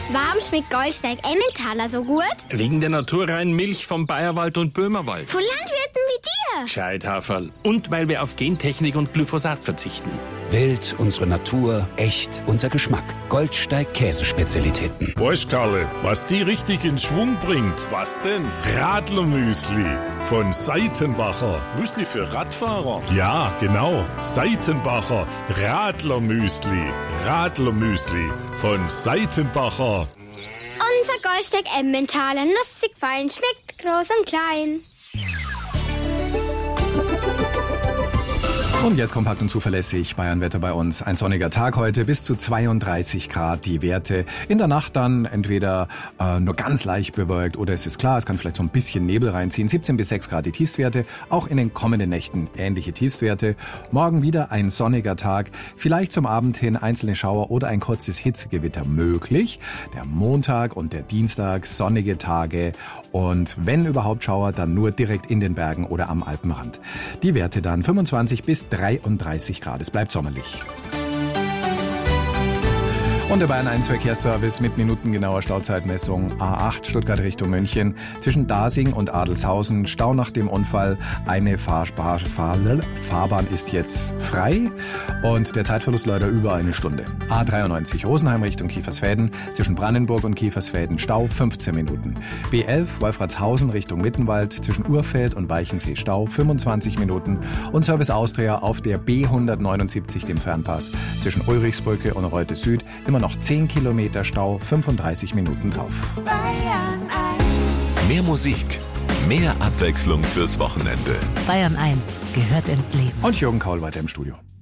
Warum schmeckt Goldsteig Emmentaler so gut? Wegen der naturreinen Milch vom Bayerwald und Böhmerwald. Von Landwirten wie dir. Gescheit, Haferl. Und weil wir auf Gentechnik und Glyphosat verzichten. Wild, unsere Natur, echt, unser Geschmack. Goldsteig Käsespezialitäten. Weißt, Karle, was die richtig in Schwung bringt? Was denn? Radlermüsli von Seitenbacher. Müsli für Radfahrer? Ja, genau. Seitenbacher Radlermüsli. Radlermüsli von Seitenbacher. Unser Goldsteig Emmentaler, nussig fein, schmeckt groß und klein. Und jetzt kompakt und zuverlässig Bayernwetter bei uns. Ein sonniger Tag heute, bis zu 32 Grad die Werte. In der Nacht dann entweder nur ganz leicht bewölkt oder es ist klar, es kann vielleicht so ein bisschen Nebel reinziehen. 17 bis 6 Grad die Tiefstwerte, auch in den kommenden Nächten ähnliche Tiefstwerte. Morgen wieder ein sonniger Tag, vielleicht zum Abend hin einzelne Schauer oder ein kurzes Hitzegewitter möglich. Der Montag und der Dienstag sonnige Tage und wenn überhaupt Schauer, dann nur direkt in den Bergen oder am Alpenrand. Die Werte dann 25 bis 33 Grad. Es bleibt sommerlich. Und der Bayern 1 Verkehrsservice mit minutengenauer Stauzeitmessung. A8 Stuttgart Richtung München. Zwischen Dasing und Adelshausen. Stau nach dem Unfall. Eine Fahrbahn ist jetzt frei. Und der Zeitverlust leider über eine Stunde. A93 Rosenheim Richtung Kiefersfelden. Zwischen Brandenburg und Kiefersfelden Stau 15 Minuten. B11 Wolfratshausen Richtung Mittenwald. Zwischen Urfeld und Weichensee Stau 25 Minuten. Und Service Austria auf der B179 dem Fernpass. Zwischen Ulrichsbrücke und Reute Süd immer noch 10 Kilometer Stau, 35 Minuten drauf. Bayern 1. Mehr Musik, mehr Abwechslung fürs Wochenende. Bayern 1 gehört ins Leben. Und Jürgen Kaul weiter im Studio.